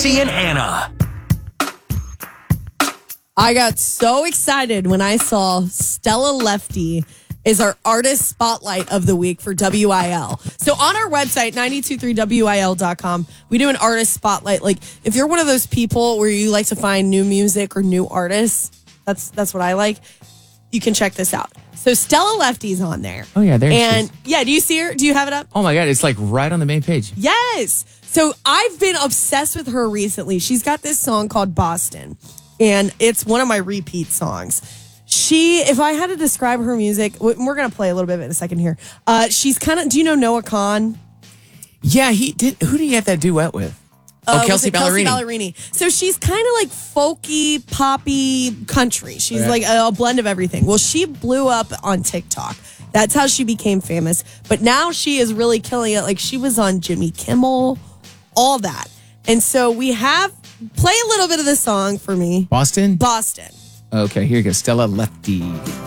Casey and Anna. I got so excited when I saw Stella Lefty is our artist spotlight of the week for WIL. So on our website, 923wil.com, we do an artist spotlight. Like if you're one of those people where you like to find new music or new artists, that's what I like. You can check this out. So Stella Lefty's on there. Oh, yeah, there she is. And yeah, do you see her? Do you have it up? Oh, my God. It's like right on the main page. Yes. So I've been obsessed with her recently. She's got this song called Boston, and it's one of my repeat songs. If I had to describe her music, we're going to play a little bit of it in a second here. She's kind of, do you know Noah Kahan? Yeah, he did. Who did he have that duet with? Kelsey Ballerini. Kelsey Ballerini. So she's kind of like folky, poppy country. She's like a blend of everything. Well, she blew up on TikTok. That's how she became famous. But now she is really killing it. Like she was on Jimmy Kimmel, all that. And so we have, play a little bit of the song for me. Boston? Boston. Okay, here you go. Stella Lefty.